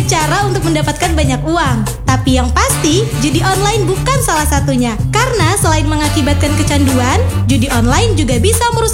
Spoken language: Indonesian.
banyak cara untuk mendapatkan banyak uang. Tapi yang pasti, judi online bukan salah satunya. Karena selain mengakibatkan kecanduan, judi online juga bisa merusak